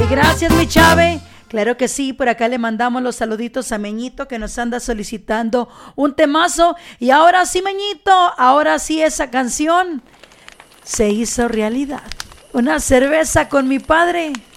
Gracias, mi Chave. Claro que sí, por acá le mandamos los saluditos a Meñito que nos anda solicitando un temazo. Y ahora sí, Meñito, ahora sí esa canción se hizo realidad. Una cerveza con mi padre.